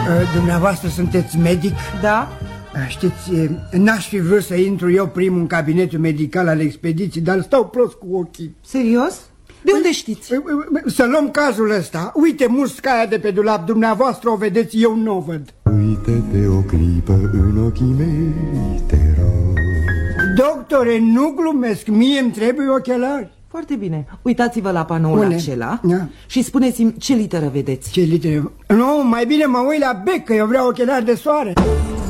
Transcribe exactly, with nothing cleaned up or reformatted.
Dumneavoastră sunteți medic? Da. Știți, n-aș fi vrut să intru eu primul în cabinetul medical al expediției, dar stau prost cu ochii. Serios? De unde știți? Să luăm cazul ăsta. Uite muscaia de pe dulap, dumneavoastră o vedeți, eu nu o văd. Uite-te o clipă în ochii mei, te rog. Doctore, nu glumesc, mie îmi trebuie ochelari. Foarte bine. Uitați-vă la panoul Une. acela, da. Și spuneți-mi ce literă vedeți. Ce literă? Nu, mai bine mă uit la bec, că eu vreau ochelari de soare.